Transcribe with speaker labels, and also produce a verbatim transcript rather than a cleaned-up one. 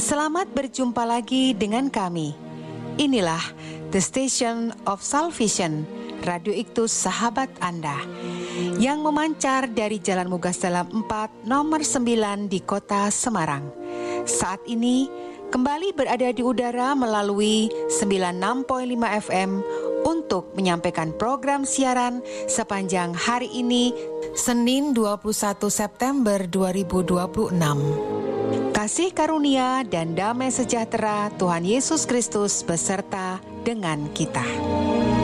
Speaker 1: Selamat berjumpa lagi dengan kami. Inilah The Station of Salvation, Radio Iktus Sahabat Anda, yang memancar dari Jalan Mugas Dalam empat, nomor sembilan di kota Semarang. Saat ini kembali berada di udara melalui sembilan puluh enam koma lima F M untuk menyampaikan program siaran sepanjang hari ini, Senin dua puluh satu September dua ribu dua puluh enam. Kasih karunia dan damai sejahtera Tuhan Yesus Kristus beserta dengan kita.